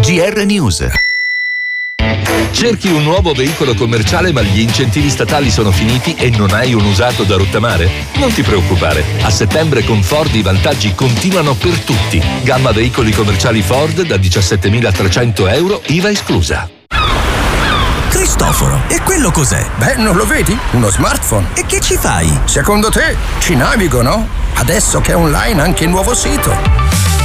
GR News. Cerchi un nuovo veicolo commerciale ma gli incentivi statali sono finiti e non hai un usato da rottamare? Non ti preoccupare, a settembre con Ford i vantaggi continuano per tutti. Gamma veicoli commerciali Ford da 17.300 euro, IVA esclusa. Cristoforo, e quello cos'è? Beh, non lo vedi? Uno smartphone. E che ci fai? Secondo te ci navigo, no? Adesso che è online anche il nuovo sito.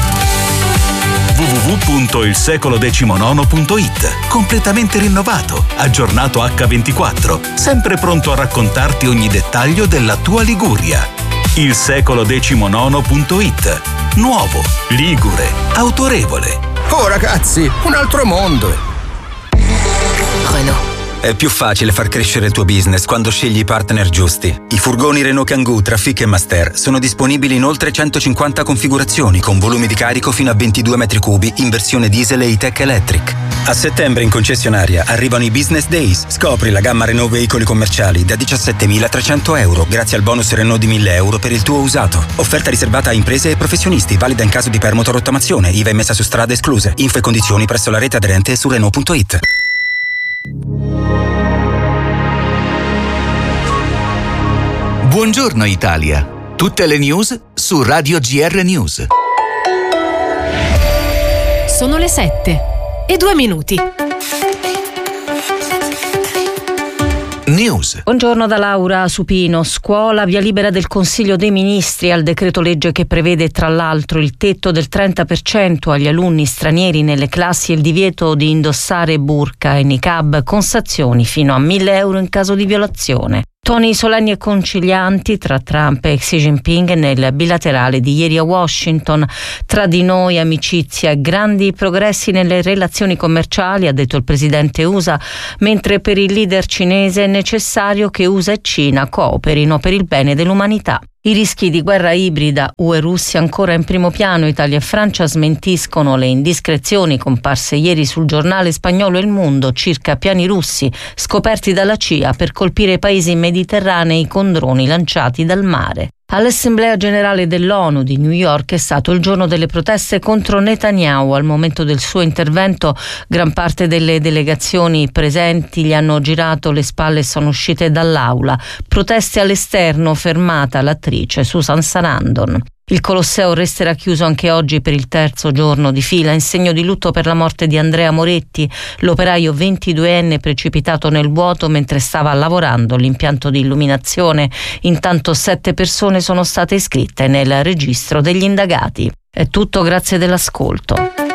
www.ilsecolo19.it. Completamente rinnovato, aggiornato H24, sempre pronto a raccontarti ogni dettaglio della tua Liguria. Ilsecolo19.it. Nuovo, ligure, autorevole. Oh ragazzi, un altro mondo. Renault. È più facile far crescere il tuo business quando scegli i partner giusti. I furgoni Renault Kangoo, Trafic e Master sono disponibili in oltre 150 configurazioni con volumi di carico fino a 22 metri cubi in versione diesel e E-Tech Electric. A settembre in concessionaria arrivano i Business Days. Scopri la gamma Renault veicoli commerciali da 17.300 euro grazie al bonus Renault di 1.000 euro per il tuo usato. Offerta riservata a imprese e professionisti, valida in caso di permuto rottamazione, IVA emessa su strade escluse. Info e condizioni presso la rete aderente su Renault.it. Buongiorno Italia. Tutte le news su Radio GR News. Sono le 7:02. News. Buongiorno da Laura Supino. Scuola, via libera del Consiglio dei Ministri al decreto legge che prevede tra l'altro il tetto del 30% agli alunni stranieri nelle classi e il divieto di indossare burqa e niqab con sanzioni fino a 1.000 euro in caso di violazione. Toni solenni e concilianti tra Trump e Xi Jinping nel bilaterale di ieri a Washington. Tra di noi amicizia e grandi progressi nelle relazioni commerciali, ha detto il presidente USA, mentre per il leader cinese è necessario che USA e Cina cooperino per il bene dell'umanità. I rischi di guerra ibrida UE-Russia ancora in primo piano. Italia e Francia smentiscono le indiscrezioni comparse ieri sul giornale spagnolo Il Mundo circa piani russi scoperti dalla CIA per colpire i paesi mediterranei con droni lanciati dal mare. All'Assemblea Generale dell'ONU di New York è stato il giorno delle proteste contro Netanyahu. Al momento del suo intervento gran parte delle delegazioni presenti gli hanno girato le spalle e sono uscite dall'aula. Proteste all'esterno, fermata l'attrice Susan Sarandon. Il Colosseo resterà chiuso anche oggi per il terzo giorno di fila in segno di lutto per la morte di Andrea Moretti, l'operaio 22enne precipitato nel vuoto mentre stava lavorando all'impianto di illuminazione. Intanto 7 persone sono state iscritte nel registro degli indagati. È tutto, grazie dell'ascolto.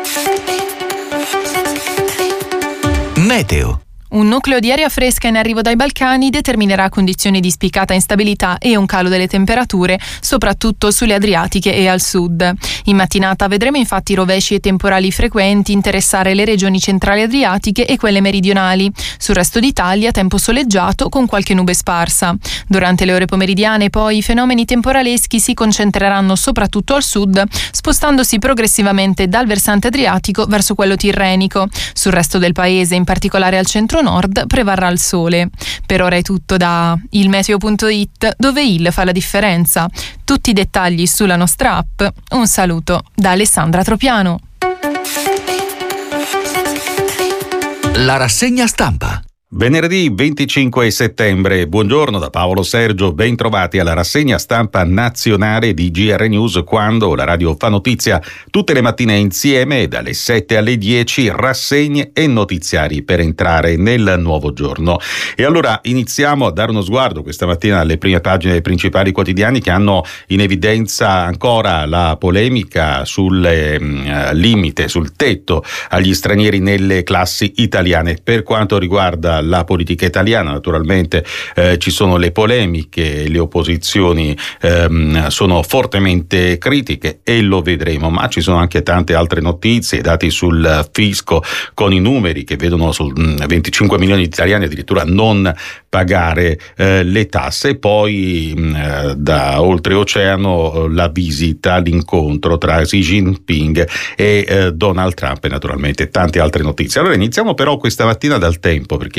Meteo. Un nucleo di aria fresca in arrivo dai Balcani determinerà condizioni di spiccata instabilità e un calo delle temperature, soprattutto sulle Adriatiche e al sud. In mattinata vedremo infatti rovesci e temporali frequenti interessare le regioni centrali adriatiche e quelle meridionali. Sul resto d'Italia tempo soleggiato con qualche nube sparsa. Durante le ore pomeridiane poi i fenomeni temporaleschi si concentreranno soprattutto al sud, spostandosi progressivamente dal versante adriatico verso quello tirrenico. Sul resto del paese, in particolare al centro-nord, prevarrà il sole. Per ora è tutto da ilmeteo.it, dove il fa la differenza. Tutti i dettagli sulla nostra app. Un saluto da Alessandra Tropiano. La rassegna stampa. Venerdì 25 settembre, buongiorno da Paolo Sergio, ben trovati alla rassegna stampa nazionale di GR News, quando la radio fa notizia tutte le mattine insieme dalle 7 alle 10, rassegne e notiziari per entrare nel nuovo giorno. E allora iniziamo a dare uno sguardo questa mattina alle prime pagine dei principali quotidiani, che hanno in evidenza ancora la polemica sul limite, sul tetto agli stranieri nelle classi italiane. Per quanto riguarda la politica italiana, naturalmente ci sono le polemiche, le opposizioni sono fortemente critiche e lo vedremo, ma ci sono anche tante altre notizie, dati sul fisco con i numeri che vedono 25 milioni di italiani addirittura non pagare le tasse, e poi da oltreoceano la visita, l'incontro tra Xi Jinping e Donald Trump, e naturalmente tante altre notizie. Allora iniziamo però questa mattina dal Tempo, perché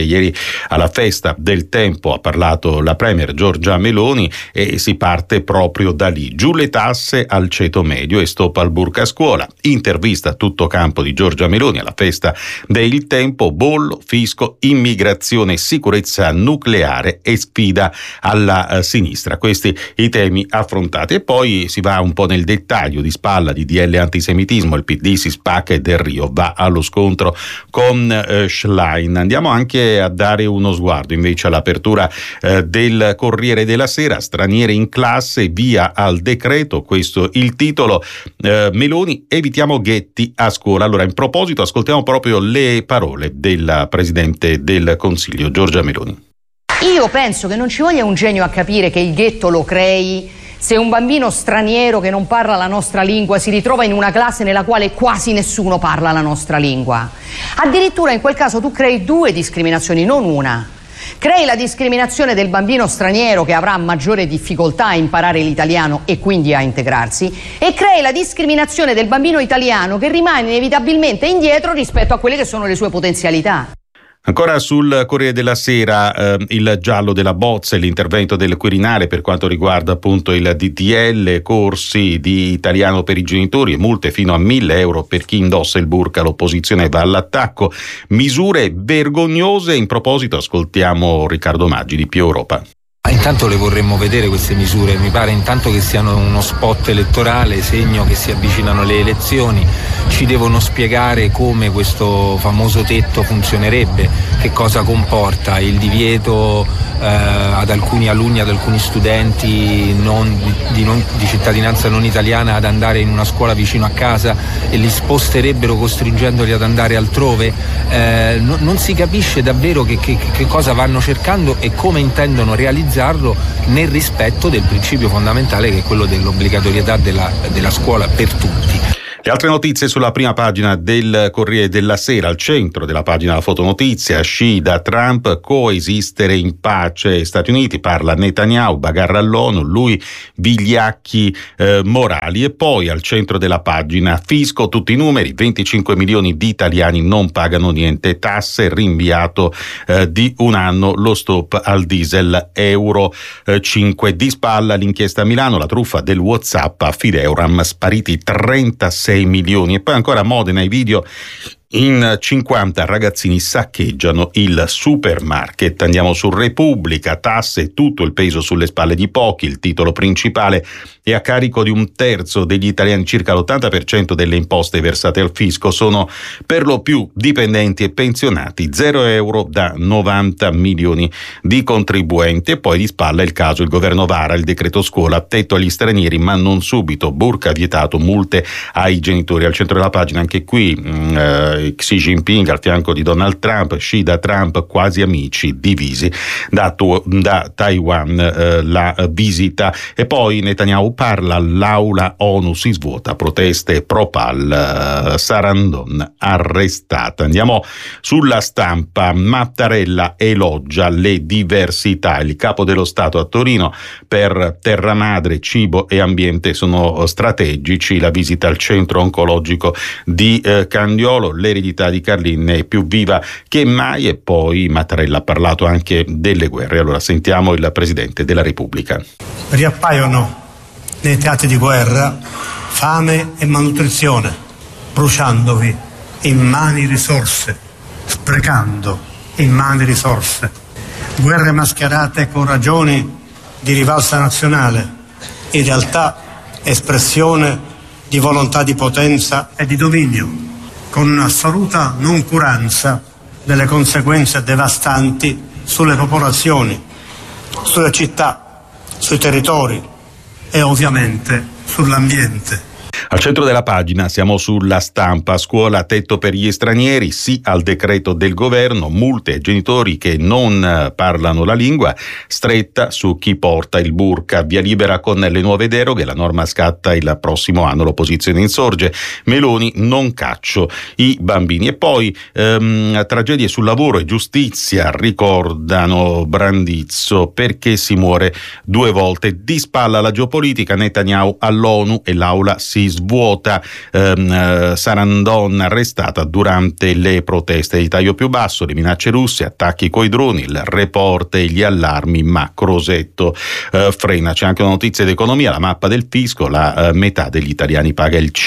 ieri alla festa del tempo ha parlato la premier Giorgia Meloni e si parte proprio da lì. Giù le tasse al ceto medio e stop al burka a scuola. Intervista a tutto campo di Giorgia Meloni alla festa del tempo, bollo, fisco, immigrazione, sicurezza nucleare e sfida alla sinistra. Questi i temi affrontati e poi si va un po' nel dettaglio. Di spalla di DL antisemitismo, il PD si spacca e Del Rio va allo scontro con Schlein. Andiamo anche a dare uno sguardo invece all'apertura del Corriere della Sera. Stranieri in classe, via al decreto, questo il titolo. Meloni, evitiamo ghetti a scuola. Allora, in proposito ascoltiamo proprio le parole della Presidente del Consiglio Giorgia Meloni. Io penso che non ci voglia un genio a capire che il ghetto lo crei se un bambino straniero che non parla la nostra lingua si ritrova in una classe nella quale quasi nessuno parla la nostra lingua. Addirittura in quel caso tu crei 2 discriminazioni, non una. Crei la discriminazione del bambino straniero che avrà maggiore difficoltà a imparare l'italiano e quindi a integrarsi, e crei la discriminazione del bambino italiano che rimane inevitabilmente indietro rispetto a quelle che sono le sue potenzialità. Ancora sul Corriere della Sera, il giallo della bozza e l'intervento del Quirinale per quanto riguarda appunto il DDL, corsi di italiano per i genitori e multe fino a 1.000 euro per chi indossa il burka. L'opposizione va all'attacco. Misure vergognose. In proposito ascoltiamo Riccardo Maggi di Più Europa. Intanto le vorremmo vedere queste misure, mi pare intanto che siano uno spot elettorale, segno che si avvicinano le elezioni. Ci devono spiegare come questo famoso tetto funzionerebbe, che cosa comporta il divieto ad alcuni alunni, ad alcuni studenti di cittadinanza non italiana ad andare in una scuola vicino a casa e li sposterebbero costringendoli ad andare altrove. Non si capisce davvero che cosa vanno cercando e come intendono realizzarlo nel rispetto del principio fondamentale che è quello dell'obbligatorietà della scuola per tutti. Le altre notizie sulla prima pagina del Corriere della Sera. Al centro della pagina la fotonotizia, sfida Trump, coesistere in pace. Stati Uniti, parla Netanyahu, bagarra all'ONU, lui vigliacchi morali. E poi al centro della pagina fisco, tutti i numeri, 25 milioni di italiani non pagano niente, tasse, rinviato di un anno lo stop al diesel, euro 5. Di spalla l'inchiesta a Milano, la truffa del WhatsApp a Fideuram, spariti 36 milioni. E poi ancora a Modena i video. In 50 ragazzini saccheggiano il supermarket. Andiamo su Repubblica, tasse, tutto il peso sulle spalle di pochi. Il titolo principale è a carico di un terzo degli italiani, circa l'80% delle imposte versate al fisco sono per lo più dipendenti e pensionati, 0 euro da 90 milioni di contribuenti. E poi di spalla il caso, il governo vara il decreto scuola, tetto agli stranieri ma non subito, burka vietato, multe ai genitori. Al centro della pagina anche qui Xi Jinping al fianco di Donald Trump, Xi da Trump, quasi amici, divisi da Taiwan la visita. E poi Netanyahu parla, l'aula ONU si svuota, proteste pro-Pal, Sarandon arrestata. Andiamo sulla Stampa, Mattarella elogia le diversità, il capo dello Stato a Torino, per terra madre, cibo e ambiente sono strategici, la visita al centro oncologico di Candiolo, l'eredità di Carlin è più viva che mai. E poi Mattarella ha parlato anche delle guerre. Allora sentiamo il Presidente della Repubblica. Riappaiono nei teatri di guerra fame e malnutrizione, bruciandovi immani risorse, sprecando immani risorse, guerre mascherate con ragioni di rivalsa nazionale, in realtà espressione di volontà di potenza e di dominio, con assoluta noncuranza delle conseguenze devastanti sulle popolazioni, sulle città, sui territori e ovviamente sull'ambiente. Al centro della pagina siamo sulla Stampa, scuola tetto per gli stranieri, sì al decreto del governo, multe ai genitori che non parlano la lingua, stretta su chi porta il burka, via libera con le nuove deroghe, la norma scatta il prossimo anno, l'opposizione insorge, Meloni non caccio i bambini. E poi tragedie sul lavoro e giustizia, ricordano Brandizzo, perché si muore 2 volte. Di spalla la geopolitica, Netanyahu all'ONU e l'aula si svuota Sarandon, arrestata durante le proteste di taglio più basso, le minacce russe, attacchi coi droni, il report e gli allarmi, ma Crosetto frena. C'è anche una notizia d'economia, la mappa del fisco, la metà degli italiani paga il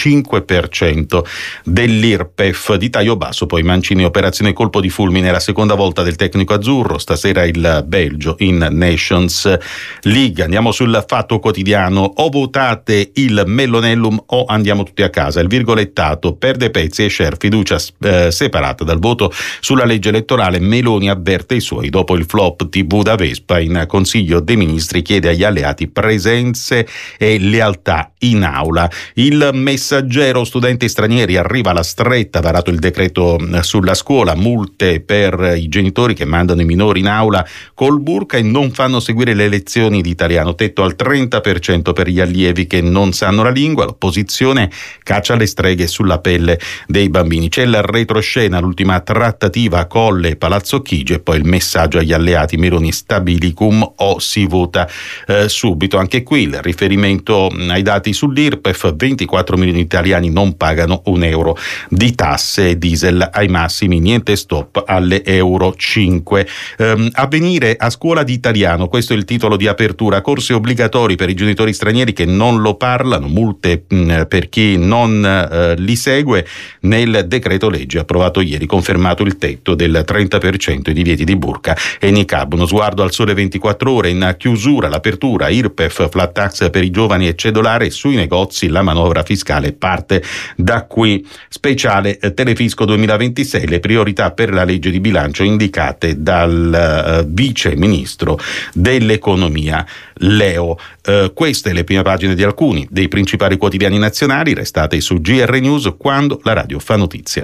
5% dell'IRPEF. Di taglio basso poi Mancini, operazione colpo di fulmine, la seconda volta del tecnico azzurro, stasera il Belgio in Nations League. Andiamo sul Fatto Quotidiano: o votate il Mellonellum o andiamo tutti a casa. Il virgolettato: perde Pezzi e Scher, fiducia separata dal voto sulla legge elettorale, Meloni avverte i suoi. Dopo il flop TV da Vespa, in Consiglio dei Ministri chiede agli alleati presenze e lealtà in aula. Il Messaggero: studenti stranieri, arriva la stretta, varato il decreto sulla scuola, multe per i genitori che mandano i minori in aula col burka e non fanno seguire le lezioni di italiano, tetto al 30% per gli allievi che non sanno la lingua. L'opposizione caccia le streghe sulla pelle dei bambini. C'è la retroscena, l'ultima trattativa a Colle, Palazzo Chigi, e poi il messaggio agli alleati: Meloni stabilicum o si vota subito. Anche qui il riferimento ai dati sull'IRPEF: 24 milioni di italiani non pagano un euro di tasse, diesel ai massimi, niente stop alle euro 5. Avvenire a scuola di italiano, questo è il titolo di apertura. Corsi obbligatori per i genitori stranieri che non lo parlano, multe per chi non li segue. Nel decreto legge approvato ieri, confermato il tetto del 30% i divieti di burka e niqab. Uno sguardo al Sole 24 Ore, in chiusura l'apertura: IRPEF, flat tax per i giovani e cedolare, sui negozi la manovra fiscale parte da qui. Speciale Telefisco 2026, le priorità per la legge di bilancio indicate dal vice ministro dell'economia Leo. Queste le prime pagine di alcuni dei principali quotidiani nazionali. Restate su GR News, quando la radio fa notizia.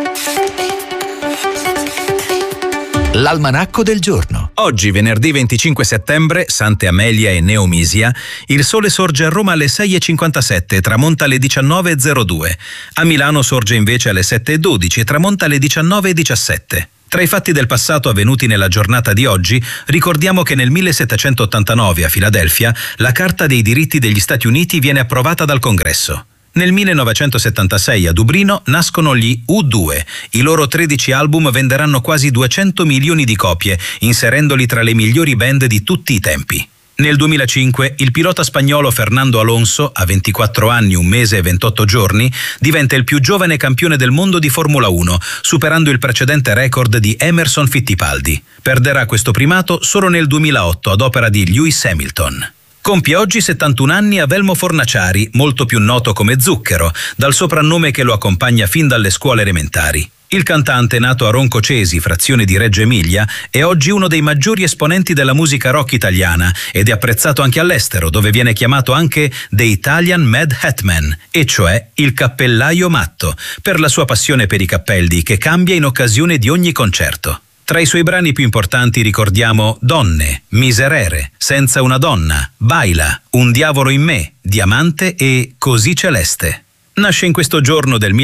L'almanacco del giorno. Oggi, venerdì 25 settembre, Sante Amelia e Neomisia, il sole sorge a Roma alle 6:57 e tramonta alle 19:02. A Milano sorge invece alle 7:12 e tramonta alle 19:17. Tra i fatti del passato avvenuti nella giornata di oggi, ricordiamo che nel 1789 a Filadelfia la Carta dei diritti degli Stati Uniti viene approvata dal Congresso. Nel 1976 a Dublino nascono gli U2. I loro 13 album venderanno quasi 200 milioni di copie, inserendoli tra le migliori band di tutti i tempi. Nel 2005 il pilota spagnolo Fernando Alonso, a 24 anni, 1 mese e 28 giorni, diventa il più giovane campione del mondo di Formula 1, superando il precedente record di Emerson Fittipaldi. Perderà questo primato solo nel 2008 ad opera di Lewis Hamilton. Compie oggi 71 anni Avelmo Fornaciari, molto più noto come Zucchero, dal soprannome che lo accompagna fin dalle scuole elementari. Il cantante, nato a Roncocesi, frazione di Reggio Emilia, è oggi uno dei maggiori esponenti della musica rock italiana ed è apprezzato anche all'estero, dove viene chiamato anche The Italian Mad Hatman, e cioè il cappellaio matto, per la sua passione per i cappelli che cambia in occasione di ogni concerto. Tra i suoi brani più importanti ricordiamo Donne, Miserere, Senza una donna, Baila, Un diavolo in me, Diamante e Così celeste. Nasce in questo giorno del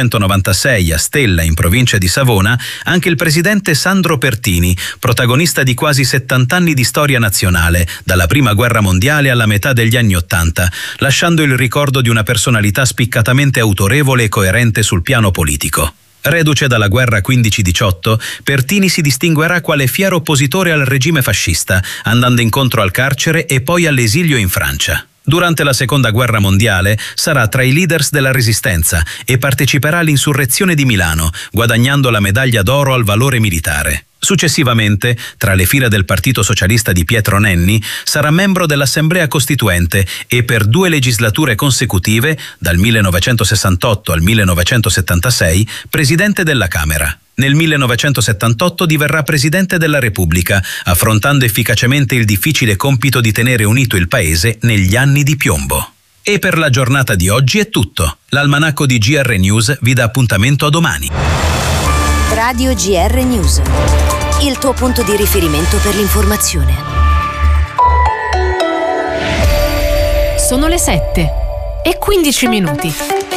1896 a Stella, in provincia di Savona, anche il presidente Sandro Pertini, protagonista di quasi 70 anni di storia nazionale, dalla Prima Guerra Mondiale alla metà degli anni '80, lasciando il ricordo di una personalità spiccatamente autorevole e coerente sul piano politico. Reduce dalla guerra 15-18, Pertini si distinguerà quale fiero oppositore al regime fascista, andando incontro al carcere e poi all'esilio in Francia. Durante la Seconda Guerra Mondiale sarà tra i leaders della Resistenza e parteciperà all'insurrezione di Milano, guadagnando la medaglia d'oro al valore militare. Successivamente, tra le fila del Partito Socialista di Pietro Nenni, sarà membro dell'Assemblea Costituente e per 2 legislature consecutive, dal 1968 al 1976, presidente della Camera. Nel 1978 diverrà Presidente della Repubblica, affrontando efficacemente il difficile compito di tenere unito il Paese negli anni di piombo. E per la giornata di oggi è tutto. L'almanacco di GR News vi dà appuntamento a domani. Radio GR News, il tuo punto di riferimento per l'informazione. Sono le 7:15.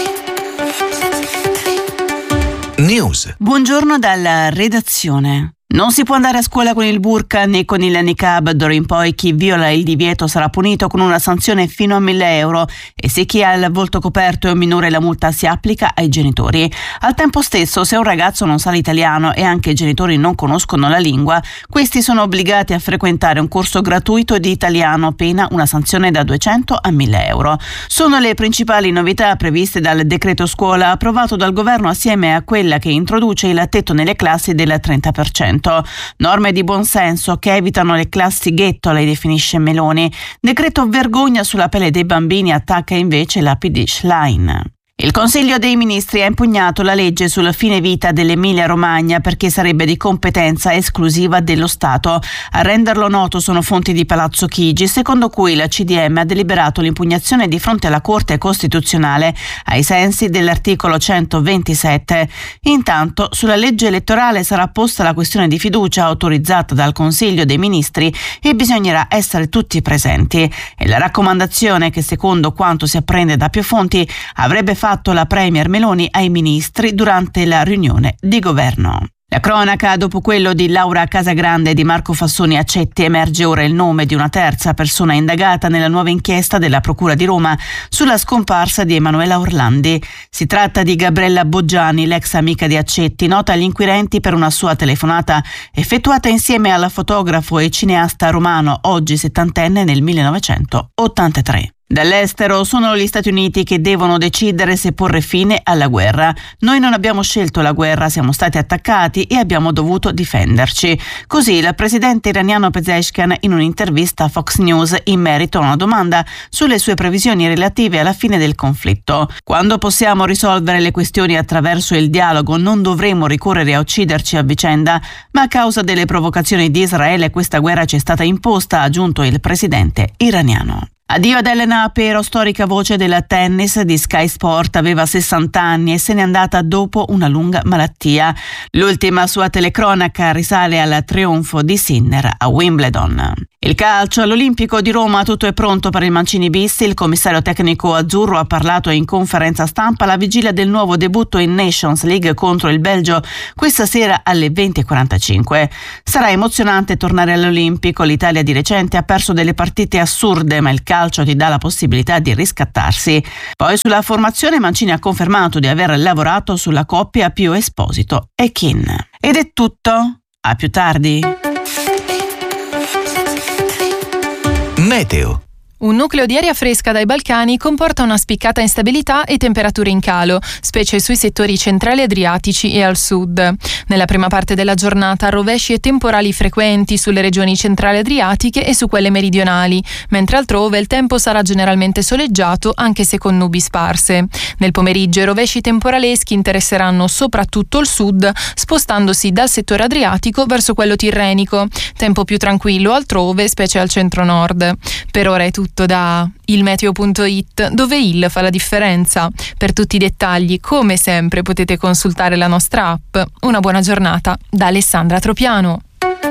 News. Buongiorno dalla redazione. Non si può andare a scuola con il burqa né con il niqab. D'ora in poi chi viola il divieto sarà punito con una sanzione fino a 1.000 euro e se chi ha il volto coperto è un minore la multa si applica ai genitori. Al tempo stesso, se un ragazzo non sa l'italiano e anche i genitori non conoscono la lingua, questi sono obbligati a frequentare un corso gratuito di italiano, pena una sanzione da 200 a 1.000 euro. Sono le principali novità previste dal decreto scuola approvato dal governo assieme a quella che introduce il tetto nelle classi del 30%. Norme di buonsenso che evitano le classi ghetto, le definisce Meloni. Decreto vergogna sulla pelle dei bambini attacca invece la PD Schlein. Il Consiglio dei Ministri ha impugnato la legge sul fine vita dell'Emilia-Romagna perché sarebbe di competenza esclusiva dello Stato. A renderlo noto sono fonti di Palazzo Chigi, secondo cui la CDM ha deliberato l'impugnazione di fronte alla Corte Costituzionale ai sensi dell'articolo 127. Intanto, sulla legge elettorale sarà posta la questione di fiducia autorizzata dal Consiglio dei Ministri e bisognerà essere tutti presenti. E la raccomandazione che, secondo quanto si apprende da più fonti, avrebbe fatto la Premier Meloni ai ministri durante la riunione di governo. La cronaca, dopo quello di Laura Casagrande e di Marco Fassoni Accetti, emerge ora il nome di una terza persona indagata nella nuova inchiesta della Procura di Roma sulla scomparsa di Emanuela Orlandi. Si tratta di Gabriella Boggiani, l'ex amica di Accetti, nota agli inquirenti per una sua telefonata effettuata insieme al fotografo e cineasta romano, oggi 70enne, nel 1983. Dall'estero sono gli Stati Uniti che devono decidere se porre fine alla guerra. Noi non abbiamo scelto la guerra, siamo stati attaccati e abbiamo dovuto difenderci. Così il presidente iraniano Pezeshkian in un'intervista a Fox News in merito a una domanda sulle sue previsioni relative alla fine del conflitto. Quando possiamo risolvere le questioni attraverso il dialogo non dovremo ricorrere a ucciderci a vicenda, ma a causa delle provocazioni di Israele questa guerra ci è stata imposta, ha aggiunto il presidente iraniano. Addio ad Elena Apero, storica voce del tennis di Sky Sport, aveva 60 anni e se n'è andata dopo una lunga malattia. L'ultima sua telecronaca risale al trionfo di Sinner a Wimbledon. Il calcio all'Olimpico di Roma, tutto è pronto per il Mancini bis. Il commissario tecnico azzurro ha parlato in conferenza stampa alla vigilia del nuovo debutto in Nations League contro il Belgio questa sera alle 20:45. Sarà emozionante tornare all'Olimpico. L'Italia di recente ha perso delle partite assurde, ma il calcio ti dà la possibilità di riscattarsi. Poi sulla formazione Mancini ha confermato di aver lavorato sulla coppia Pio Esposito e Kin. Ed è tutto. A più tardi. Meteo. Un nucleo di aria fresca dai Balcani comporta una spiccata instabilità e temperature in calo, specie sui settori centrali adriatici e al sud. Nella prima parte della giornata rovesci e temporali frequenti sulle regioni centrali adriatiche e su quelle meridionali, mentre altrove il tempo sarà generalmente soleggiato anche se con nubi sparse. Nel pomeriggio i rovesci temporaleschi interesseranno soprattutto il sud, spostandosi dal settore adriatico verso quello tirrenico. Tempo più tranquillo altrove, specie al centro-nord. Per ora è tutto da ilmeteo.it, dove il fa la differenza. Per tutti i dettagli, come sempre, potete consultare la nostra app. Una buona giornata da Alessandra Tropiano.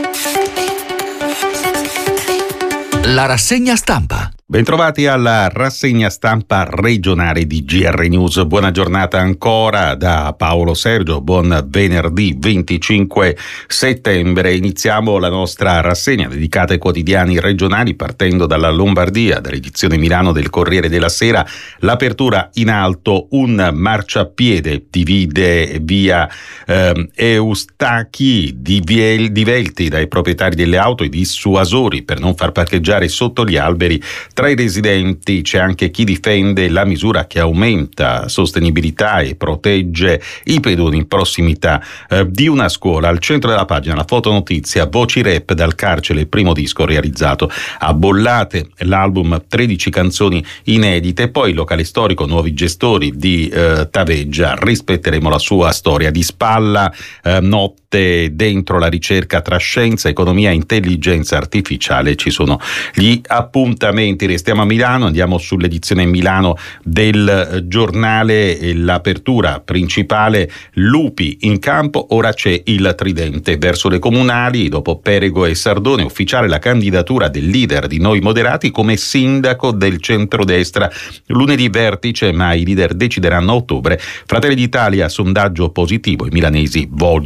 La rassegna stampa. Bentrovati alla rassegna stampa regionale di GR News. Buona giornata ancora da Paolo Sergio. Buon venerdì 25 settembre. Iniziamo la nostra rassegna dedicata ai quotidiani regionali partendo dalla Lombardia, dall'edizione Milano del Corriere della Sera. L'apertura in alto, un marciapiede divide via Eustachi di Velti dai proprietari delle auto e dissuasori per non far parcheggiare sotto gli alberi. Tra i residenti c'è anche chi difende la misura che aumenta sostenibilità e protegge i pedoni in prossimità di una scuola. Al centro della pagina la fotonotizia Voci Rap dal carcere, il primo disco realizzato a Bollate, l'album 13 canzoni inedite, poi il locale storico Nuovi Gestori di Taveggia, rispetteremo la sua storia di spalla, notte dentro la ricerca tra scienza, economia e intelligenza artificiale, ci sono gli appuntamenti. Restiamo a Milano, andiamo sull'edizione Milano del giornale, l'apertura principale, lupi in campo, ora c'è il tridente verso le comunali, dopo Perego e Sardone, ufficiale la candidatura del leader di Noi Moderati come sindaco del centrodestra, lunedì vertice ma i leader decideranno a ottobre. Fratelli d'Italia, sondaggio positivo, i milanesi vogliono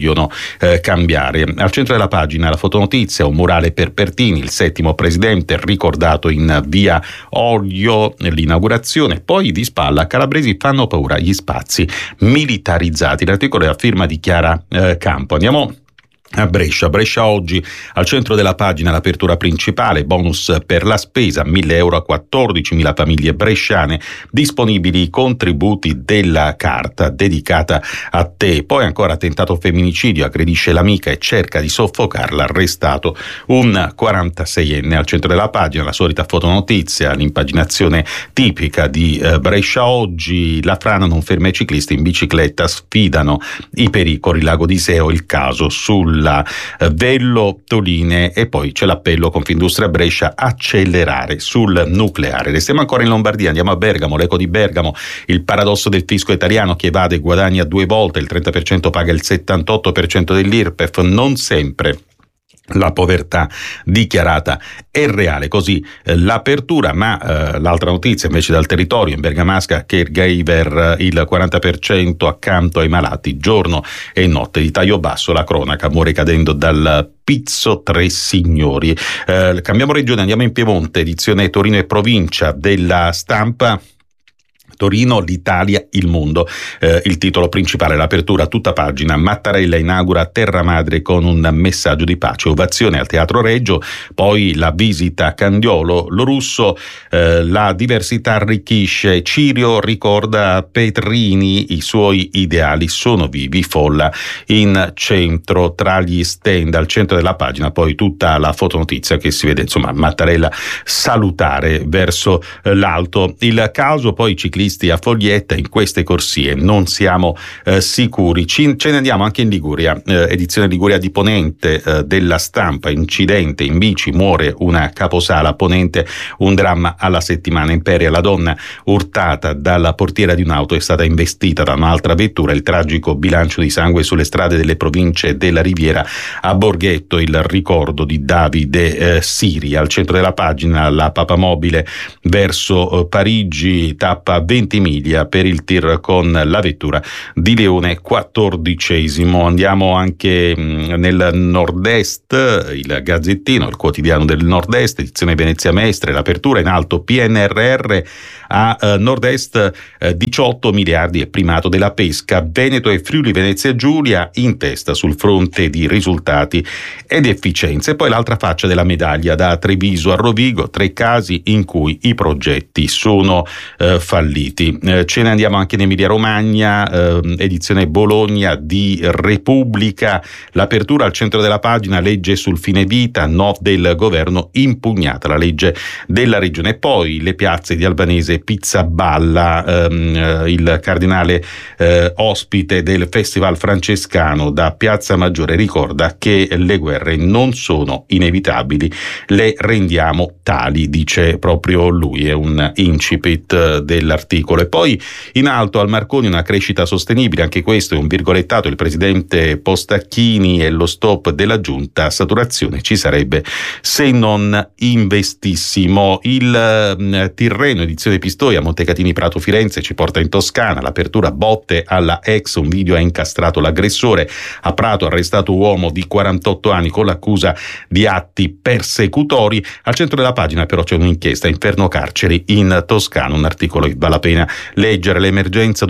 cambiare. Al centro della pagina la fotonotizia, un murale per Pertini, il 7° presidente ricordato in via Olio, l'inaugurazione. Poi di spalla, calabresi fanno paura gli spazi militarizzati. L'articolo è a firma di Chiara Campo. Andiamo a Brescia oggi, al centro della pagina l'apertura principale, bonus per la spesa, 1.000 euro a 14.000 famiglie bresciane, disponibili i contributi della carta dedicata a te. Poi ancora tentato femminicidio, aggredisce l'amica e cerca di soffocarla, arrestato un 46enne. Al centro della pagina la solita fotonotizia, l'impaginazione tipica di Brescia oggi, la frana non ferma i ciclisti in bicicletta, sfidano i pericoli, Lago di Seo, il caso sul Vello Toline. E poi c'è l'appello Confindustria Brescia, accelerare sul nucleare. Restiamo ancora in Lombardia, andiamo a Bergamo, l'eco di Bergamo, il paradosso del fisco italiano che evade e guadagna 2 volte, il 30% paga il 78% dell'IRPEF, non sempre la povertà dichiarata è reale. Così l'apertura, ma l'altra notizia invece dal territorio, in Bergamasca caregiver il 40% accanto ai malati giorno e notte. Di taglio basso la cronaca, muore cadendo dal Pizzo 3 Signori. Cambiamo regione, andiamo in Piemonte, edizione Torino e provincia della Stampa. Torino, l'Italia, il mondo. Il titolo principale, l'apertura tutta pagina. Mattarella inaugura Terra Madre con un messaggio di pace. Ovazione al Teatro Regio. Poi la visita a Candiolo. Lo Russo, la diversità arricchisce. Cirio ricorda Petrini, i suoi ideali sono vivi. Folla in centro tra gli stand. Al centro della pagina poi tutta la fotonotizia che si vede, insomma, Mattarella salutare verso l'alto. Il caso, poi ciclisti a Foglietta, in queste corsie non siamo sicuri. Ce ne andiamo anche in Liguria, edizione Liguria di Ponente della Stampa, incidente in bici, muore una caposala a Ponente, un dramma alla settimana. Imperia, la donna urtata dalla portiera di un'auto è stata investita da un'altra vettura, il tragico bilancio di sangue sulle strade delle province della Riviera. A Borghetto il ricordo di Davide Siri. Al centro della pagina la papamobile verso Parigi, tappa 20 miglia per il tir con la vettura di Leone XIV. Andiamo anche nel nord-est, il Gazzettino, il quotidiano del nord-est, edizione Venezia Mestre, l'apertura in alto, PNRR a nord-est, 18 miliardi è primato della pesca, Veneto e Friuli Venezia Giulia in testa sul fronte di risultati ed efficienze. Poi l'altra faccia della medaglia, da Treviso a Rovigo, 3 casi in cui i progetti sono falliti. Ce ne andiamo anche in Emilia Romagna, edizione Bologna di Repubblica, l'apertura al centro della pagina, legge sul fine vita, no del governo, impugnata la legge della regione. Poi le piazze di Albanese, Pizzaballa, il cardinale ospite del Festival Francescano da Piazza Maggiore ricorda che le guerre non sono inevitabili, le rendiamo tali, dice proprio lui, è un incipit dell'articolo. E poi in alto al Marconi una crescita sostenibile, anche questo è un virgolettato, il presidente Postacchini e lo stop della giunta, saturazione ci sarebbe se non investissimo. Il Tirreno, edizione Pistoia, Montecatini Prato Firenze ci porta in Toscana, l'apertura botte alla ex, un video ha incastrato l'aggressore, a Prato arrestato uomo di 48 anni con l'accusa di atti persecutori. Al centro della pagina però c'è un'inchiesta, inferno carceri in Toscana, un articolo che vale la pena leggere. L'emergenza,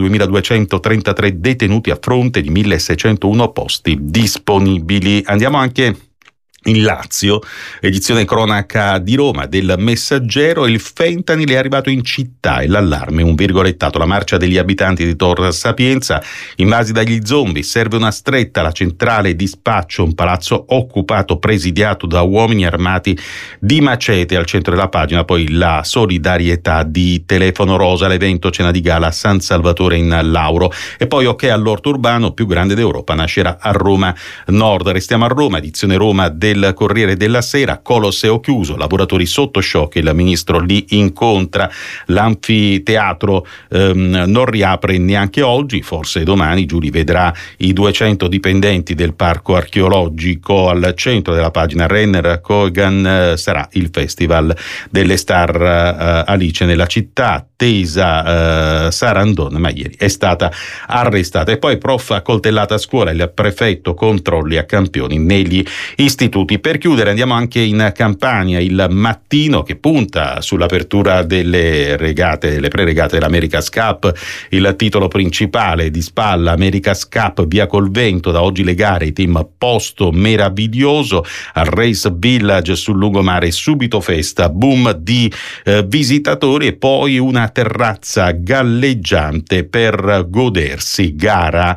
2233 detenuti a fronte di 1601 posti disponibili. Andiamo anche in Lazio, edizione cronaca di Roma del Messaggero, il fentanyl è arrivato in città e l'allarme, un virgolettato, la marcia degli abitanti di Tor Sapienza invasi dagli zombie, serve una stretta alla centrale dispaccio, un palazzo occupato presidiato da uomini armati di macete. Al centro della pagina poi la solidarietà di Telefono Rosa, l'evento cena di gala a San Salvatore in Lauro. E poi ok all'orto urbano più grande d'Europa nascerà a Roma Nord. Restiamo a Roma, edizione Roma del del Corriere della Sera, Colosseo chiuso, lavoratori sotto shock, il ministro li incontra, l'anfiteatro non riapre neanche oggi, forse domani. Giuli vedrà i 200 dipendenti del parco archeologico. Al centro della pagina Renner Cogan sarà il festival delle star Alice nella città. Tesa Sarandon, ma ieri è stata arrestata. E poi prof accoltellata a scuola, il prefetto controlli a campioni negli istituti. Per chiudere andiamo anche in Campania, il Mattino che punta sull'apertura delle pre-regate dell'America's Cup. Il titolo principale di spalla, America's Cup via col vento, da oggi le gare, i team posto meraviglioso al Race Village sul lungomare, subito festa, boom di visitatori e poi una terrazza galleggiante per godersi gare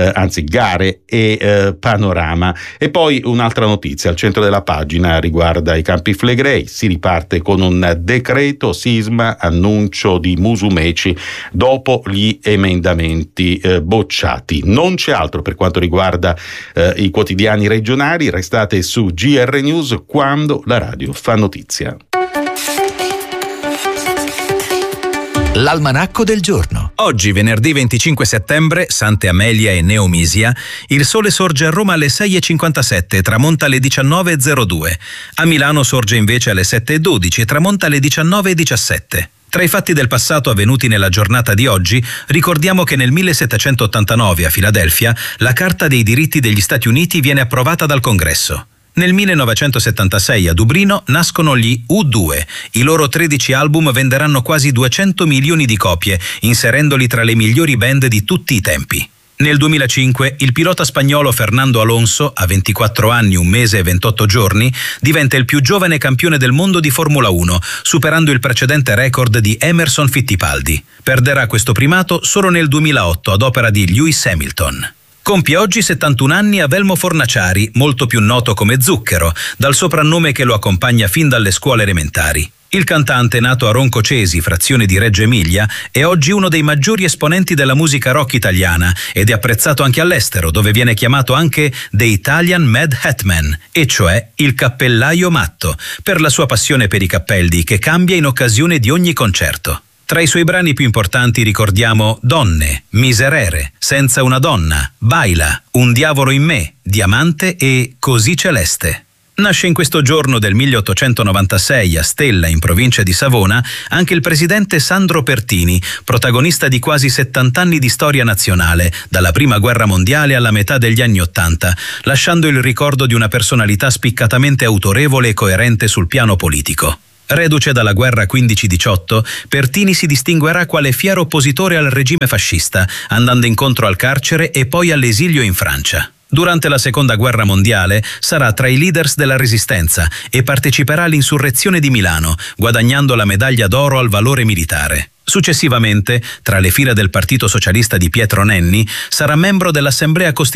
e panorama. E poi un'altra notizia al centro della pagina riguarda i Campi Flegrei. Si riparte con un decreto sisma, annuncio di Musumeci dopo gli emendamenti bocciati. Non c'è altro per quanto riguarda i quotidiani regionali. Restate su GR News quando la radio fa notizia. L'almanacco del giorno. Oggi, venerdì 25 settembre, Sante Amelia e Neomisia, il sole sorge a Roma alle 6:57 e tramonta alle 19:02. A Milano sorge invece alle 7:12 e tramonta alle 19:17. Tra i fatti del passato avvenuti nella giornata di oggi, ricordiamo che nel 1789 a Filadelfia la Carta dei diritti degli Stati Uniti viene approvata dal Congresso. Nel 1976 a Dublino nascono gli U2. I loro 13 album venderanno quasi 200 milioni di copie, inserendoli tra le migliori band di tutti i tempi. Nel 2005 il pilota spagnolo Fernando Alonso, a 24 anni, 1 mese e 28 giorni, diventa il più giovane campione del mondo di Formula 1, superando il precedente record di Emerson Fittipaldi. Perderà questo primato solo nel 2008 ad opera di Lewis Hamilton. Compie oggi 71 anni Avelmo Fornaciari, molto più noto come Zucchero, dal soprannome che lo accompagna fin dalle scuole elementari. Il cantante, nato a Roncocesi, frazione di Reggio Emilia, è oggi uno dei maggiori esponenti della musica rock italiana ed è apprezzato anche all'estero, dove viene chiamato anche The Italian Mad Hatman, e cioè il cappellaio matto, per la sua passione per i cappelli che cambia in occasione di ogni concerto. Tra i suoi brani più importanti ricordiamo Donne, Miserere, Senza una donna, Baila, Un diavolo in me, Diamante e Così celeste. Nasce in questo giorno del 1896 a Stella, in provincia di Savona, anche il presidente Sandro Pertini, protagonista di quasi 70 anni di storia nazionale, dalla Prima Guerra Mondiale alla metà degli anni '80, lasciando il ricordo di una personalità spiccatamente autorevole e coerente sul piano politico. Reduce dalla guerra 15-18, Pertini si distinguerà quale fiero oppositore al regime fascista, andando incontro al carcere e poi all'esilio in Francia. Durante la Seconda Guerra Mondiale sarà tra i leaders della Resistenza e parteciperà all'insurrezione di Milano, guadagnando la medaglia d'oro al valore militare. Successivamente, tra le fila del Partito Socialista di Pietro Nenni, sarà membro dell'Assemblea Costituente